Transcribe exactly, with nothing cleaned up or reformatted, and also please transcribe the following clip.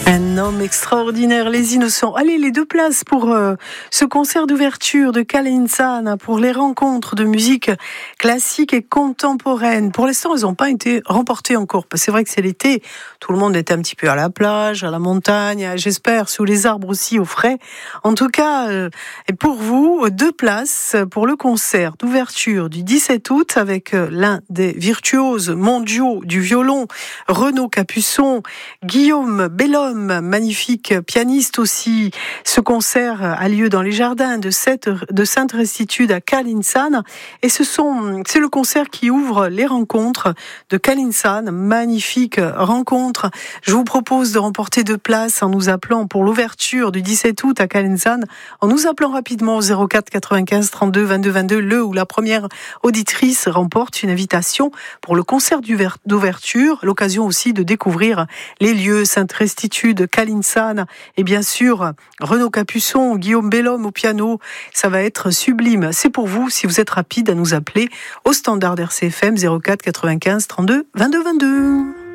Un homme extraordinaire, les innocents. Allez, les deux places pour euh, ce concert d'ouverture de Kalinsan, pour les rencontres de musique classique et contemporaine. Pour l'instant, elles n'ont pas été remportées encore. C'est vrai que c'est l'été, tout le monde est un petit peu à la plage, à la montagne, j'espère, sous les arbres aussi, au frais. En tout cas, euh, pour vous, deux places pour le concert d'ouverture du dix-sept août avec l'un des virtuoses mondiaux du violon, Renaud Capuçon, Guillaume Bellhomme, magnifique pianiste aussi. Ce concert a lieu dans les jardins de Sainte-Restitude à Kalinsan et ce sont, c'est le concert qui ouvre les rencontres de Kalinsan. Magnifique rencontre. Je vous propose de remporter deux places en nous appelant pour l'ouverture du dix-sept août à Kalinsan, en nous appelant rapidement au zéro quatre quatre-vingt-quinze trente-deux vingt-deux vingt-deux. Le ou la première auditrice remporte une invitation pour le concert d'ouverture, l'occasion aussi de découvrir les lieux Sainte-Restitude, de Kalinsan et bien sûr Renaud Capuçon, Guillaume Bellhomme au piano. Ça va être sublime. C'est pour vous, si vous êtes rapide, à nous appeler au standard R C F M zéro quatre quatre-vingt-quinze trente-deux vingt-deux vingt-deux.